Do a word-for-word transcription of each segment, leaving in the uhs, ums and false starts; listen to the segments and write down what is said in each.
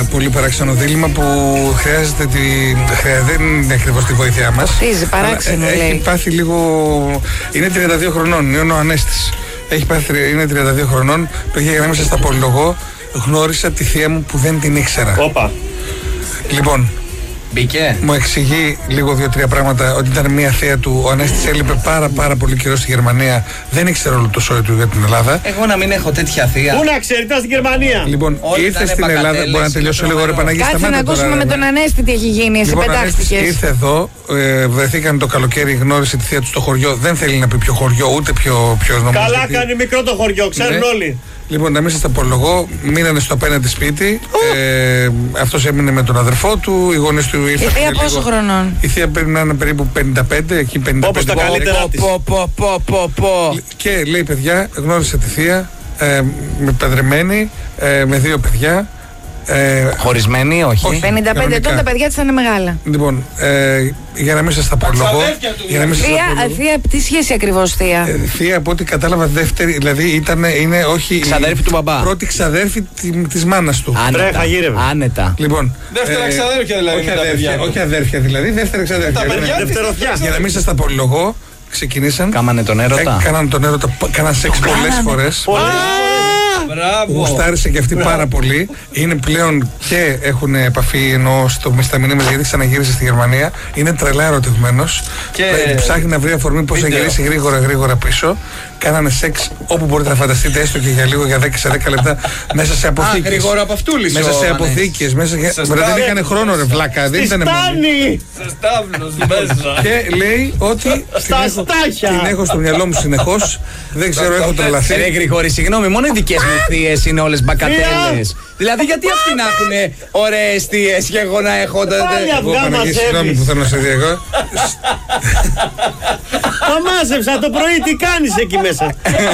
Πολύ παράξενο δίλημμα που χρειάζεται τη, δεν είναι ακριβώς τη βοήθειά μας. Χτίζει, παράξενο έχει λέει. Έχει πάθει λίγο. Είναι τριάντα δύο χρονών, είναι ο Ανέστης. Έχει πάθει, είναι τριάντα δύο χρονών. Παιδιά, για να μην σας τα απολογώ, γνώρισα τη θεία μου που δεν την ήξερα. Όπα. Λοιπόν, μπήκε. Μου εξηγεί λίγο δύο-τρία πράγματα. Ότι ήταν μια θεία του. Ο Ανέστης έλειπε πάρα πάρα πολύ καιρό στη Γερμανία. Δεν ήξερε όλο το σόι του για την Ελλάδα. Εγώ να μην έχω τέτοια θεία. Πού να ξέρει, ήταν στην Γερμανία. Λοιπόν, όλοι ήρθε στην Ελλάδα. Μπορεί να τελειώσω λίγο, ρε Παναγία. Κάτσε να ακούσουμε με τον Ανέστη τι έχει γίνει. Εσύ λοιπόν, πετάχτηκες. Ήρθε εδώ, ε, βρεθήκαν το καλοκαίρι, γνώρισε τη θεία του στο χωριό. Δεν θέλει να πει ποιο χωριό, ούτε ποιο, ποιο νομίζει. Καλά γιατί... κάνει, μικρό το χωριό, ξέρουν ναι. όλοι. Λοιπόν, να μην σας τα απολογώ, μείνανε στο απέναντι σπίτι. Ε, αυτός έμεινε με τον αδερφό του, οι γονείς του ήρθαν. Η θεία πόσο χρονών? Η θεία πρέπει να είναι περίπου πενήντα πέντε, εκεί πενήντα πέντε. Όπως τα καλύτερα της. Πο, πο, πο, πο, πο. Και λέει, παιδιά, γνώρισε τη θεία, ε, με παντρεμένη, ε, με δύο παιδιά. Ε, Χωρισμένη, όχι. όχι. πενήντα πέντε ετών τα παιδιά της θα είναι μεγάλα. Λοιπόν, ε, για να μην σας τα απολογώ. Θεία, θεία, τι σχέση ακριβώς θεία? Ε, θεία, από ό,τι κατάλαβα, δεύτερη, δηλαδή ήταν, είναι όχι. Ξαδέρφη του μπαμπά. Πρώτη ξαδέρφη της μάνας του. Άνετα. Τρέχα, γύρευε. Άνετα. Λοιπόν, Δεύτερα ε, ξαδέρφια δηλαδή. όχι με τα αδέρφια, παιδιά. όχι αδέρφια δηλαδή, δεύτερη ξαδέρφια. Τα παιδιά Ναι. Δευτεροθιά. Για να μην σας τα απολογώ, ξεκινήσαν. Κάμανε τον έρωτα. Ε, Κάναν τον έρωτα, κάναν σεξ πολλές φορές. Μπράβο. Γουστάρισε και αυτή πάρα πολύ. Είναι πλέον και έχουν επαφή ενώ στο, στα μηνύματα γιατί ξαναγύρισε στη Γερμανία. Είναι τρελά ερωτευμένος. Και... Ψάχνει να βρει αφορμή πώς θα γυρίσει γρήγορα γρήγορα πίσω. Κάνανε σεξ όπου μπορείτε να φανταστείτε, έστω και για λίγο, για δέκα σε δέκα λεπτά, μέσα σε αποθήκες. Α, γρήγορα από αυτού λύσω. Μέσα σε αποθήκες. Μέσα σε... Δεν είχαν χρόνο, ρε βλάκα. Δεν ήταν Στάνει! Σε στάβλος μέσα. Και λέει ότι Στα την, έχω, στάχια. την έχω στο μυαλό μου συνεχώς. Δεν ξέρω, έχω τρελαθεί. Ρε Γρηγόρη, συγγνώμη, μόνο οι δικές μου θείες είναι όλες μπακατέλες. Δηλαδή, γιατί αυτοί να έχουν ωραίες θείες και εγώ να έχω. Πάλι Εγώ αυγά Παναγία, συγγνώμη που μαζεύεις. θέλω να σε δει εγώ. Τα μάζεψα το πρωί, τι κάνεις εκεί μέσα?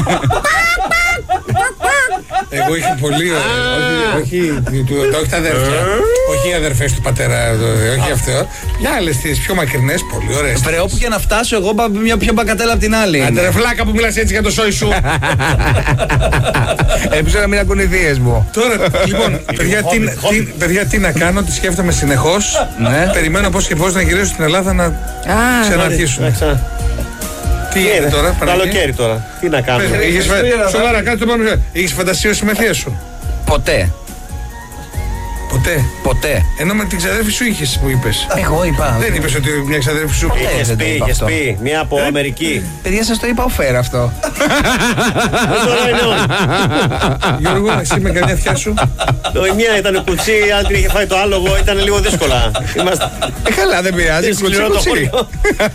Εγώ είχα πολύ ωραία. Όχι, όχι τα αδέρφια. Όχι οι αδερφές του πατέρα. Όχι αυτό. Για άλλες θείες πιο μακρινές, πολύ ωραίες. Βρε, όπου και να φτάσω, εγώ πα- μια πιο μπακατέλα από την άλλη. Άντε ρε φλάκα που μιλάς έτσι για το σόι σου. Ελπίζω να μην ακούν οι θείες μου. Τώρα, λοιπόν, παιδιά, τι, τι, παιδιά, τι να κάνω, τη σκέφτομαι συνεχώς. Ναι. Περιμένω πώς και πώς να γυρίσω στην Ελλάδα να Α, ξαναρχίσουμε. Τι είναι τώρα, Παναγία? Καλοκαίρι τώρα. Τι να κάνουμε. Πες, είχες φα- Σοβαρά, κάτω το πάμε. Είχες φαντασίωση με θεία σου? Ποτέ. Ποτέ. Ποτέ. Ενώ με την ξαδέρφη σου είχες που είπες. Εγώ είπα. Δεν είπες ότι μια ξαδέρφη σου. Είχες δεν το πει, είπα είχες αυτό. πει. Μία από Αμερική. Παιδιά, σας το είπα οφέρ αυτό. Τώρα είναι όλοι. Γιώργο, εσύ με καμιά θεία σου? Το η μία ήταν κουτσί, η άλλη είχε φάει το άλογο, ήταν λίγο δύσκολα. Είμαστε. Ε, καλά, δεν πειράζει. Κουτσί, Σκληρό το κουτσί. χωριό.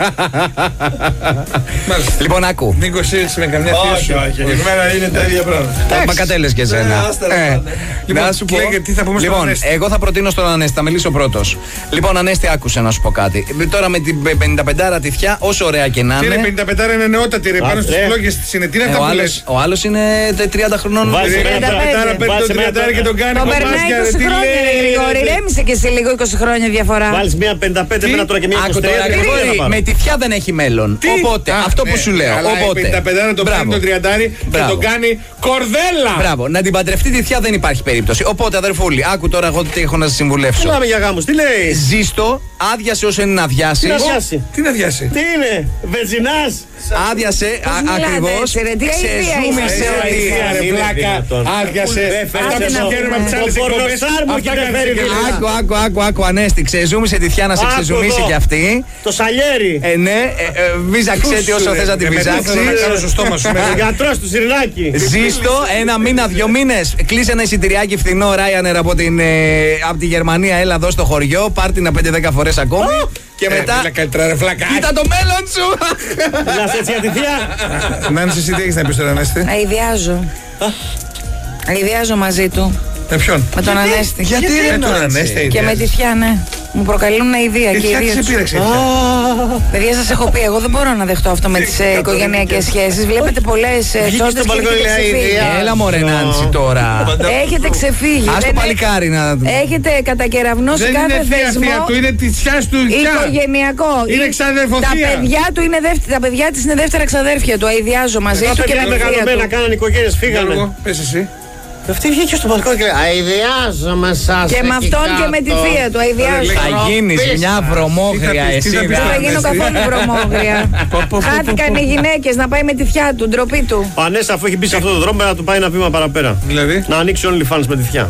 Μάλιστα. Λοιπόν, άκου. Νίκο, εσύ με καμιά θεία Όχι, σου? όχι. Εμένα είναι τα ίδια πράγματα. Τα μπακατέλες και εσένα. Ναι, άστα, ρε, Ε, πάνε. Λοιπόν, να σου πω. λέγε, τι θα πούμε στον Λοιπόν, Ανέστη. εγώ θα προτείνω στον Ανέστη, θα μιλήσω πρώτος. Λοιπόν, Ανέστη, άκουσε να σου πω κάτι. Τώρα με την πενήντα πέντε τη θεία, όσο ωραία και να Τι είναι, είναι. πενήντα πέντε είναι νεότατη, ρε, πάνω στις ρε. φλόγες της είναι. Τι είναι ε, αυτά ο που άλλος- λες? Ο άλλος είναι τριάντα χρονών. Βάζει Ρε, ένα πενήντα πέντε. πεντάρα παίρνει Βάζει τον ένα τριάντα και τον κάνει τον περνάει κομμάτια, ρε, είκοσι τι χρόνια, ρε λέει, Γρηγόρη. ρε. Ρέμισε και εσύ λίγο είκοσι χρόνια διαφορά. Βάλεις μία πενήντα πέντε μένα τώρα και μία Άκου είκοσι τώρα, τρία. Γρηγόρη, με τη θεία δεν έχει μέλλον. Τι? Οπότε, Α, αυτό που ναι, σου λέω. αλλά η Οπότε. πενήντα πέντε το Μπράβο. παίρνει τον τριαντάρι και Μπράβο. τον κάνει κορδέλα. Μπράβο, να την παντρευτεί τη θεία δεν υπάρχει περίπτωση. Οπότε, αδερφούλη, άκου τώρα εγώ τι έχω να σα συμβουλεύσω. Μιλάμε για γάμους, τι λέει? Ζήστο, άδειασε όσο είναι να αδειάσει. Τι να αδειάσει? Τι να διάσει? Τι είναι, βενζινάς? Άδειασε Πώς μιλάτε ακριβώ. έτσι, ρε, τι αηδία Ξεζούμισε είσαστε. ότι. Αηδία, ρε, είναι πλάκα. δυνατόν. Άδειασε. Δεν Αυτά φέρνει που να συγχαίρουμε από τις πούμε. άλλες Το εκπομπές. πορνοστάρ μου Αυτά και δεν κάνεις φέρει και δυνατόν. καλά. Άκου, άκου, άκου, άκου, Ανέστη. Ξεζούμισε τη θεία να σε Άκου ξεζουμίσει εδώ. κι αυτή. Το σαλιέρι. Ε, ναι, ε, ε, βίζαξε τη όσο θες να τη Θέλω να κάνω βυζάξεις. στο στόμα σου. Ο γιατρός του Σιρνάκη. Ζήστο, ένα μήνα, δύο μήνες. Κλείσε ένα εισιτηριάκι φθηνό Ryanair από, την, ε, από τη Γερμανία. Έλα εδώ στο χωριό. Πάρ' την πέντε δέκα φορές ακόμη. Και Ε, μετά. μίλα καλύτερα, ρε φλάκα. Κοίτα το μέλλον σου! Μιλάς έτσι για τη θεία. Νάνση, εσύ τι έχεις να πεις τώρα, Ανέστη? Αηδιάζω. Αηδιάζω μαζί του. Με ποιον? Με τον Ανέστη. Γιατί Με ρε τον Νάνση? Ανέστη. Και με τη θεία, ναι. Μου προκαλούν αηδία Η και θεία οι της δύο. επήρεξε. Παιδιά, σας έχω πει, εγώ δεν μπορώ να δεχτώ αυτό με τις ε, οικογενειακές σχέσεις. Βλέπετε πολλές ε, Βγήκε τσόντες στο και μπαλκόνι, έχετε λέει, ξεφύγει. αηδία. Έλα μωρέ Νάνση τώρα. Έχετε ξεφύγει. Ας το Δεν παλικάρι να. Έχετε κατακεραυνώσει Δεν κάθε είναι θεία θεσμό θεία του, είναι της θειάς του θεία. οικογενειακό. Είναι Ή- ξαδερφοθεία. Τα παιδιά του είναι δεύτερα, τα παιδιά της είναι δεύτερα ξαδέρφια του. Αηδιάζω μαζί Τα του και παιδιά με τη θεία μεγαλωμένα του. κάνανε οικογένειες, φύγανε. Γιώργο, πες εσύ. Αυτή βγήκε στο μπαλκόνι και λέει αηδιάζομαι σας. Και με αυτόν και με τη θεία του, αηδιάζομαι. Θα γίνεις μια βρωμόγρια εσύ. Δεν θα γίνω καθόλου βρωμόγρια. Χάθηκαν οι γυναίκες να πάει με τη θεία του, ντροπή του. Ο Ανές, αφού έχει μπει σε αυτό το δρόμο, να του πάει ένα βήμα παραπέρα. Δηλαδή. Να ανοίξει OnlyFans με τη θεία.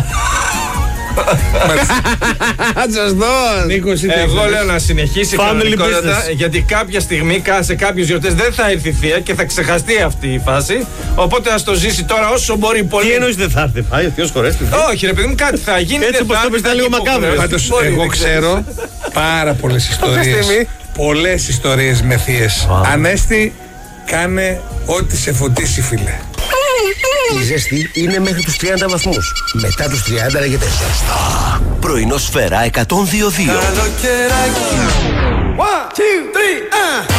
Σωστός. Νίκος, ή Εγώ δεν λέω να συνεχίσει Family κανονικότατα, business. γιατί κάποια στιγμή κα- σε κάποιες γιορτές δεν θα έρθει η θεία και θα ξεχαστεί αυτή η φάση. Οπότε ας το ζήσει τώρα όσο μπορεί πολύ. Τι εννοείς δεν θα έρθει? Πάει ο θείος χωρέστη. Όχι, ρε παιδί μου, κάτι θα γίνει. Έτσι δεν όπως θα το έρθει, πες, θα ήταν λίγο γίνει μακάβριο. υποχρέωση. Πάντως, Μπορεί, εγώ δεν ξέρεις. ξέρω πάρα πολλές ιστορίες. στιγμή. Πολλές ιστορίες με θείες. Ανέστη, κάνε ό,τι σε φωτίσει, φίλε. Η ζέστη είναι μέχρι τους τριάντα βαθμούς. Μετά τους τριάντα λέγεται ζεστά. Πρωινό Σφαίρα εκατόν δύο κόμμα δύο.